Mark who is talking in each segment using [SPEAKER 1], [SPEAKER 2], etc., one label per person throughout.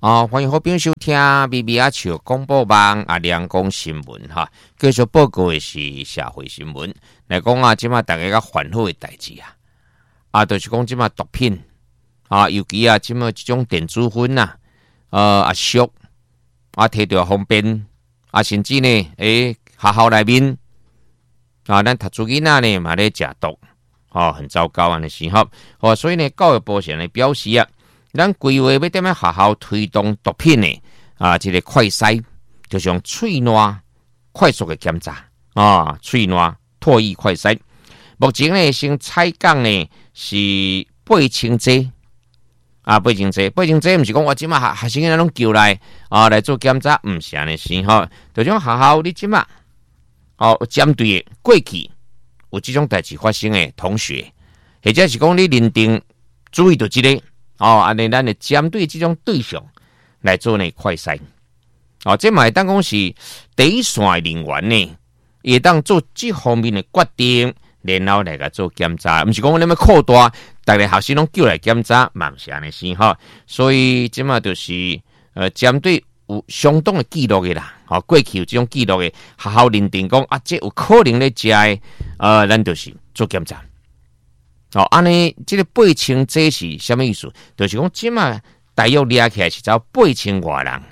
[SPEAKER 1] 欢迎好朋友收听咪咪啊笑广播网亮讲新闻哈。继续报告的是社会新闻来讲即马大家较烦恼的代志就是讲即马毒品尤其即马这种电子烟俗摕着方便甚至呢学校内面咱读书囡仔呢嘛咧食毒很糟糕安尼是所以呢教育部现在表示咱规划要踮咧学校推动毒品的这个快筛，就是用喙瘾快速的检查喙瘾唾液快筛。目前呢，先采讲呢是8千剂8千剂不是讲我即马学生拢叫来来做检查，唔是安尼是就种学校你即马针对过去有这种代志发生的同学，或者是讲你认定注意到这个。安尼咱会针对这种对象来做呢快筛。这嘛会当讲是第一线人员呢，会当做这方面的决定，然后来个做检查，不是讲我们要扩大，大家学生拢叫来检查，嘛不是安尼是所以这嘛就是针对有相当的记录的啦，过去有这种记录的学校认定讲这有可能咧食的，咱就是做检查。安尼，这个8千剂是什么意思？就是讲，即马大约列起来是走8000多人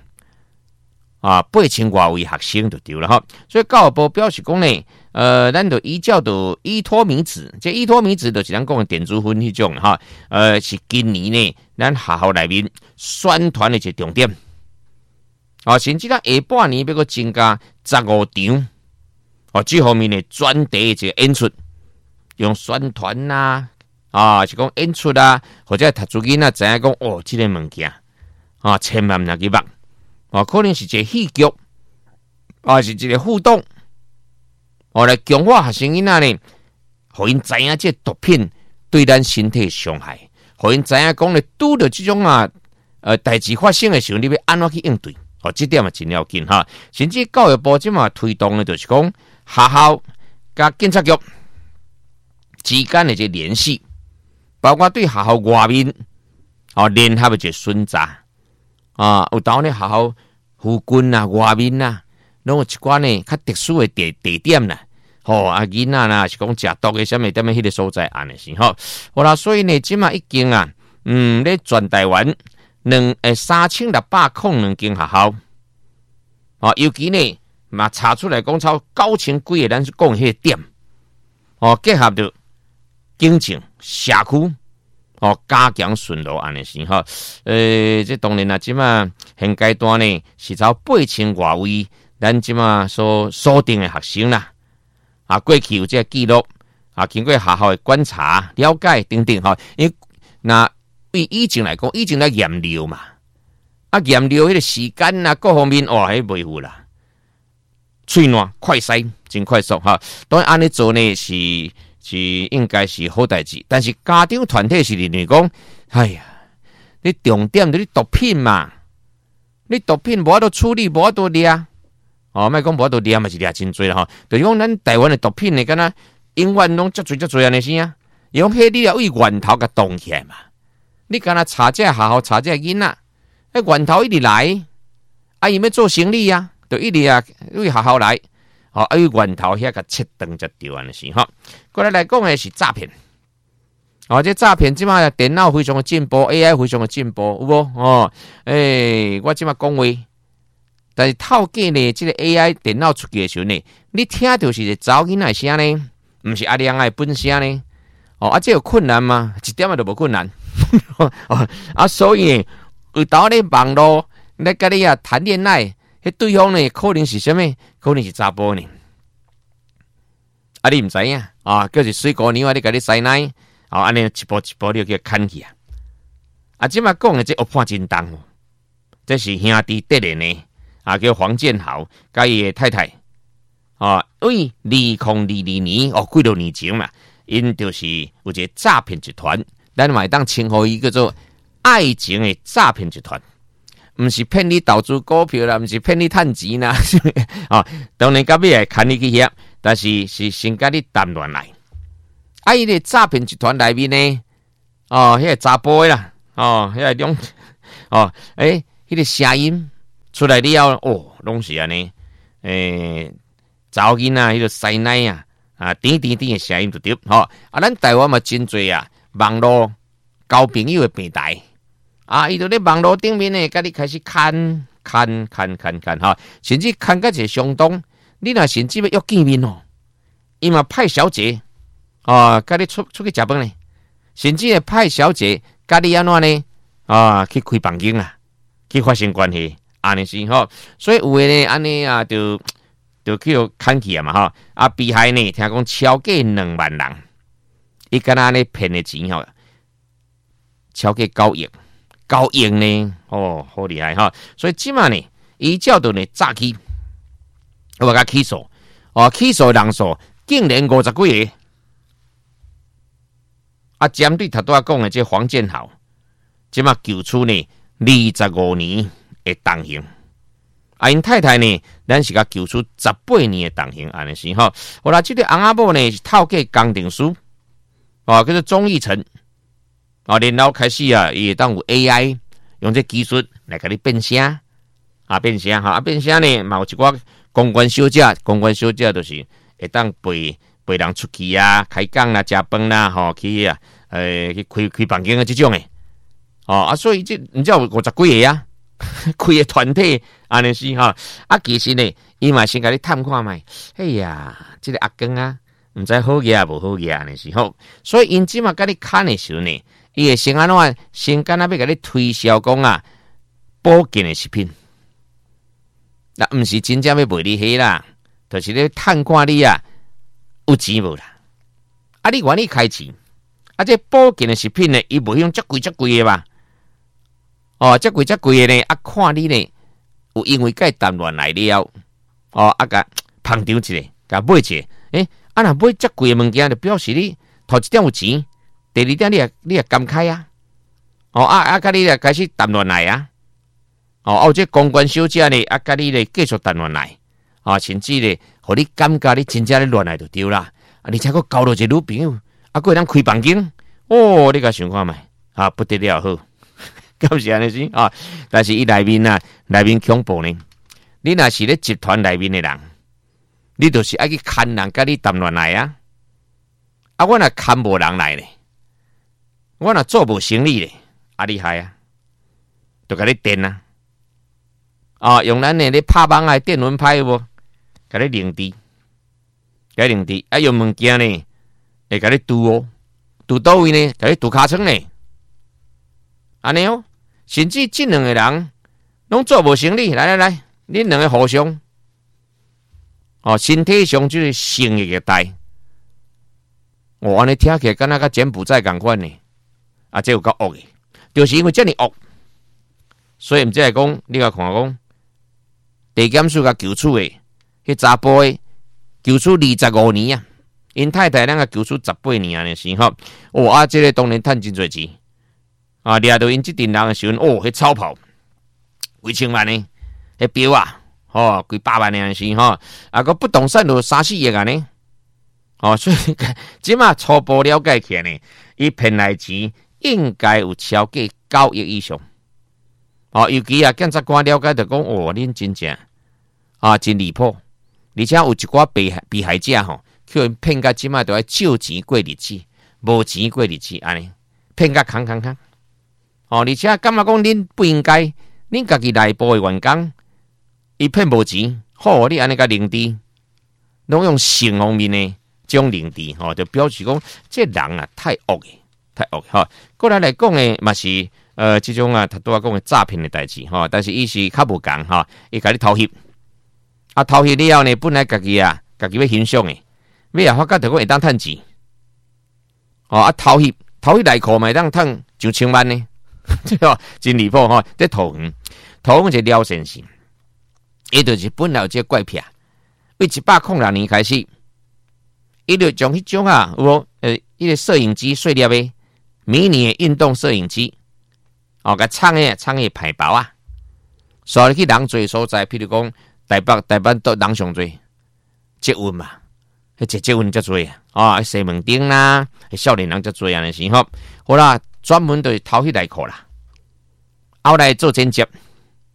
[SPEAKER 1] ，8000多位学生就对了所以教育部表示讲呢，咱就依照着依托米子，这依托米子就是咱讲的电子烟迄种是今年呢，咱学校内面宣传的一个重点。甚至咱下半年要个增加15场，这方面的专题的一个演出。用宣传是讲演出或者读书囡仔知影讲这个物件千万不要去摸可能是一个戏剧是一个互动来强化学生囡仔呢，互因知影这毒品对咱身体伤害，互因知影讲咧拄着这种代志发生的时候，你要安怎去应对这点也真要紧甚至教育部即嘛推动的就是讲学校甲警察局之间的这联系，包括对学校外面联合的这巡查有当呢学校附近外面拢有一寡呢较特殊的地点囡仔是讲食毒的什么点迄个所在安尼是好啦，所以呢，即马已经咧全台湾3602间学校尤其呢嘛查出来讲超9000几个咱是讲迄个点结合着警政社区加强巡逻安尼是这当然即马现阶段呢是超8000多位咱即马所锁定的学生啦过去有这个记录经过学校的观察了解等等因为那对以前来讲，以前在验尿嘛验尿迄个时间各方面迄袂有啦，喙瘾快筛真快速当然安尼做呢是应该是好代志，但是家长团体是认为讲，哎呀，你重点就是毒品嘛，你毒品无法度处理，无法度抓，莫讲无法度抓嘛是抓真多啦就是讲咱台湾的毒品呢，敢若永远拢足多安尼是伊讲迄你要为源头甲动起来嘛，你敢若查这学校查这囡仔，源头一直来，伊要做生意就一直为学校来。由源头遐个切断才对安尼是过来讲的是诈骗这诈骗即马电脑非常的进步 ，AI 非常的进步，有无我即马讲话，但是透过呢，这个 AI 电脑出去的时候呢，你听到是一个查某囡仔声呢，不是阿亮的本声呢，这有困难吗？一点都无困难所以有当咧网络咧甲你谈恋爱。对方呢，可能是什么？可能是查甫呢。你唔知影就是水果娘你甲你塞奶，安尼一步一步你就去砍去即马讲的这恶判真重这是兄弟得人呢叫黄建豪甲伊的太太为2022年几多年前嘛，因就是有一个诈骗集团，咱嘛会当称呼伊叫做爱情的诈骗集团。不是骗你投资股票啦，不是骗你赚钱啦，当然到尾会牵你去遐，但是先甲你谈恋爱。伊个诈骗集团内面呢，迄个查甫的啦，迄个种，迄迄个声音出来了哦，拢是安尼，查某囡仔迄个塞奶甜甜甜的声音就对，吼咱台湾嘛真侪网络交朋友的平台伊就咧网络顶面呢，甲你开始看，甚至看甲一个相当，你若甚至要约见面伊嘛派小姐甲你出去食饭呢，甚至会派小姐甲你安怎呢去开房间去发生关系，安尼是吼，所以有诶呢，安尼就去看去嘛被害呢，听讲超过2万人，伊敢若安尼骗的钱超过9亿呢，好厉害所以即马呢，依照到呢早期，我甲起诉，起诉人数竟然50几个，针对头拄仔讲的这黄建豪，即马求处呢25年的当刑，因太太呢，咱是甲求处18年的当刑，安尼是好啦，这个翁仔某呢是透过工程师，叫做钟义成。然后开始伊会当有 AI 用这技术来给你变声变声呢，嘛有一寡公关小姐就是会当陪人出去开讲啦、食饭啦，去开房间这种诶，所以这你知道有50几个开的团体安尼是其实呢，伊嘛先甲你探看卖，哎呀，这个阿公唔知好嘢无好嘢安尼是好，所以因即嘛甲你看的时候呢。伊会先安怎？先敢若要甲你推销讲保健的食品，那毋是真正要卖你迄啦，就是咧探看你有钱无啦？你愿意开钱？这保健的食品呢，伊无用遮贵的吧？遮贵的呢，看你呢有因为介谈乱来了，甲捧场一下，甲买一下，若买遮贵的物件，就表示你头一点有钱。第二点，你也感慨甲你也开始谈乱来这公关小姐呢，甲你呢继续谈乱来，甚至呢，互你感觉你真正咧乱来就对啦，而且佫交到一个女朋友，佫会当开房间，你甲想看觅，不得了好，敢是安尼是但是伊内面恐怖呢，你若是咧集团内面的人，你就是爱去看人甲你谈乱来我若看无人来呢。我若做无生意咧，厉害就甲你电用咱的咧拍网电蚊拍有无？甲你零滴，用物件呢，会甲你拄倒位呢？甲你拄尻川呢？安尼甚至这两个人拢做无生意，来，恁两个互相身体上就是性的虐待，安尼听起来敢若甲柬埔寨共款呢？这有够恶的，就是因为这么恶，所以毋只来讲，你甲看讲，地检署甲求处的，迄查甫的求处25年因太太个求处18年的时候，这个当然趁真侪钱，掠到因这阵人的时候，迄超跑几千万呢，迄表几百万的时候，个不动产就3-4亿呢，所以即马初步了解起来呢，伊骗来钱。应该有超过9亿以上，尤其检察官了解就讲，恁真正真离谱，而且有一寡被害者叫因骗到即卖都要借钱过日子，无钱过日子安尼，骗到空，而且感觉讲恁不应该，恁家己内部的员工，伊骗无钱，你安尼甲零滴，拢用性方面呢种零滴，就表示讲这人太恶嘅。太恶过来讲的嘛是这种他拄仔讲的诈骗的代志但是伊是较无共伊甲你偷翕偷翕了后呢，本来家己要欣赏的，要发觉就讲会当趁钱偷翕内裤嘛会当趁上千万呢，真离谱这偷翕是了先是，伊就是本来有这怪癖，为106年开始，伊就将迄种有无迄个摄影机碎粒的。迷你的运动摄影机，甲创业排包所以去人多所在，譬如讲台北都人上多，捷运嘛，捷运较多西门町啦，少年人较多的时候，好啦，专门就是偷翕内裤啦，后来做剪接，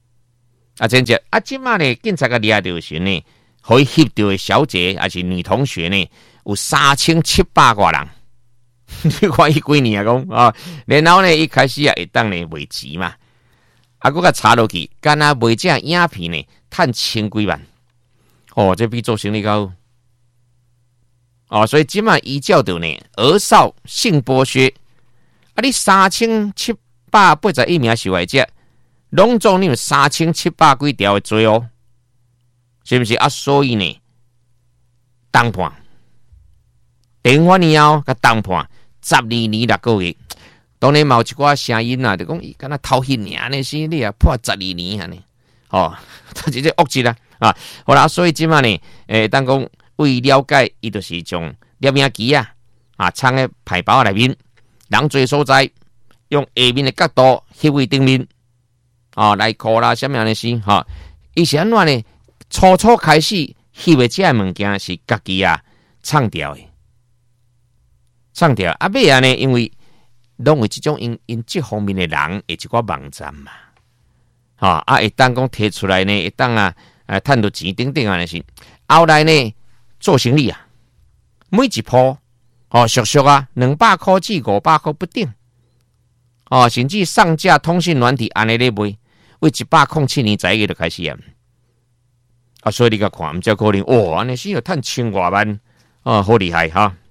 [SPEAKER 1] 啊，真正啊，即马呢，警察个掠到时呢，可以翕到的小姐还是女同学呢，有3700多人。你看伊几年啊讲啊，然后呢，一开始啊会当呢卖钱嘛，啊，佮查落去，干那卖这影片呢，赚千几万。哦，这比做生意高。哦，所以即马依照到呢，儿少性剥削，啊，你3781名受害者，拢总你有3700几条的罪哦，是不是啊？所以呢，当判，电话以后甲当判12年6个月。当然嘛有一寡声音啊，就讲伊敢若偷袭尔呢，是你啊判12年安尼，哦，他直接恶质啦啊！好啦，所以即马呢，当讲为了解，伊就是将摄影机啊藏喺牌包内面，人多所在，用下面的角度翕为顶面，来考啦，什么样的事哈？伊是安怎呢？初开始翕的这物件是家己藏掉的，藏掉啊尾啊呢，因为拢有即种因这方面的人会一寡网站嘛，会当讲摕出来呢，会当赚到钱等等啊，是后来呢做生意啊，每一鋪俗俗200塊至500塊不定，甚至上架通讯软体安尼咧卖，为107年1月就开始所以你甲看，毋只可能安尼是要赚千多万好厉害哈！